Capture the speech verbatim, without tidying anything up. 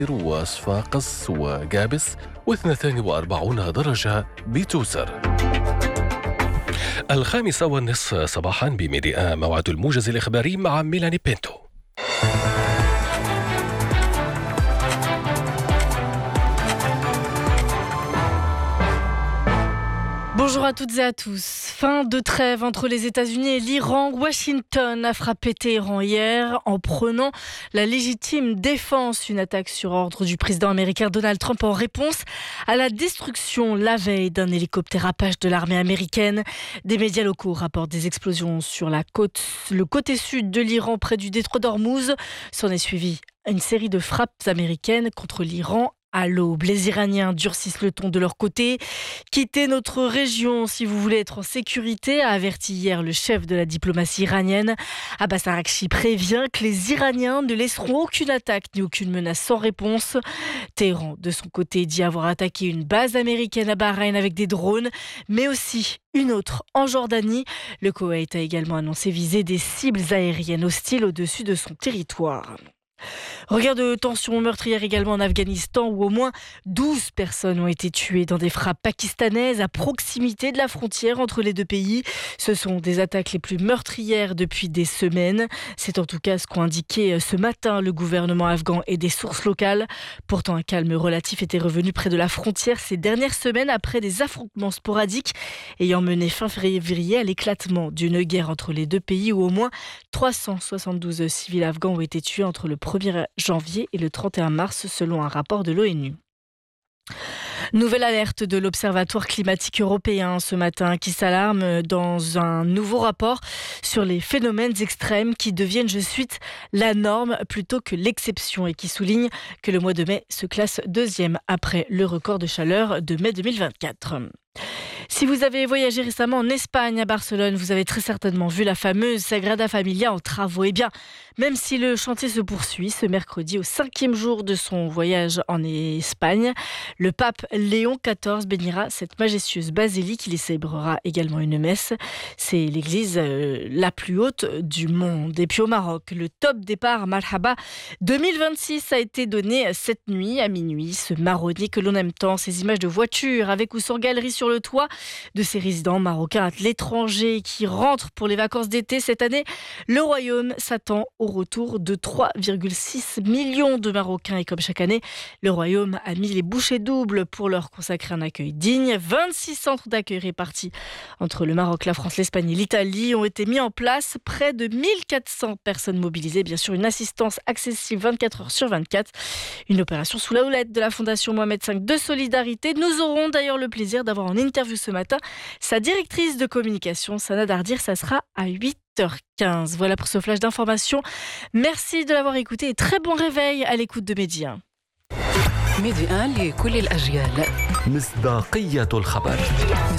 وصفاقس وجابس واثنتان وأربعون درجة بتوسر. الخامسة والنصف صباحا بميديا موعد الموجز الإخباري مع ميلاني بينتو. Bonjour à toutes et à tous. Fin de trêve entre les États-Unis et l'Iran. Washington a frappé Téhéran hier en prenant la légitime défense, une attaque sur ordre du président américain Donald Trump en réponse à la destruction la veille d'un hélicoptère Apache de l'armée américaine. Des médias locaux rapportent des explosions sur la côte, le côté sud de l'Iran près du détroit d'Ormuz. S'en est suivi une série de frappes américaines contre l'Iran à l'aube. Les Iraniens durcissent le ton de leur côté. Quittez notre région si vous voulez être en sécurité, a averti hier le chef de la diplomatie iranienne. Abbas Araghchi prévient que les Iraniens ne laisseront aucune attaque ni aucune menace sans réponse. Téhéran, de son côté, dit avoir attaqué une base américaine à Bahreïn avec des drones, mais aussi une autre en Jordanie. Le Koweït a également annoncé viser des cibles aériennes hostiles au-dessus de son territoire. Regard de tension meurtrière également en Afghanistan où au moins douze personnes ont été tuées dans des frappes pakistanaises à proximité de la frontière entre les deux pays. Ce sont des attaques les plus meurtrières depuis des semaines. C'est en tout cas ce qu'ont indiqué ce matin le gouvernement afghan et des sources locales. Pourtant, un calme relatif était revenu près de la frontière ces dernières semaines après des affrontements sporadiques ayant mené fin février à l'éclatement d'une guerre entre les deux pays où au moins trois cent soixante-douze civils afghans ont été tués entre le premier janvier et le trente et un mars selon un rapport de l'ONU. Nouvelle alerte de l'Observatoire climatique européen ce matin qui s'alarme dans un nouveau rapport sur les phénomènes extrêmes qui deviennent, je cite, la norme plutôt que l'exception et qui souligne que le mois de mai se classe deuxième après le record de chaleur de mai deux mille vingt-quatre. Si vous avez voyagé récemment en Espagne, à Barcelone, vous avez très certainement vu la fameuse Sagrada Familia en travaux. Eh bien, même si le chantier se poursuit ce mercredi au cinquième jour de son voyage en Espagne, le pape Léon quatorze bénira cette majestueuse basilique. Il y célébrera également une messe. C'est l'église euh, la plus haute du monde. Et puis au Maroc, le top départ Marhaba deux mille vingt-six a été donné cette nuit à minuit. Ce marronnier que l'on aime tant, ces images de voitures avec ou sans galerie sur le toit de ces résidents marocains à l'étranger qui rentrent pour les vacances d'été cette année. Le royaume s'attend au retour de trois virgule six millions de Marocains et comme chaque année, le royaume a mis les bouchées doubles pour leur consacrer un accueil digne. vingt-six centres d'accueil répartis entre le Maroc, la France, l'Espagne et l'Italie ont été mis en place. Près de mille quatre cents personnes mobilisées. Bien sûr, une assistance accessible vingt-quatre heures sur vingt-quatre. Une opération sous la houlette de la Fondation Mohamed cinq de solidarité. Nous aurons d'ailleurs le plaisir d'avoir en interview ce matin sa directrice de communication, Sana Dardir. Ça sera à huit heures quinze. Voilà pour ce flash d'information. Merci de l'avoir écouté et très bon réveil à l'écoute de Média. ميديان لكل الأجيال. مصداقية الخبر.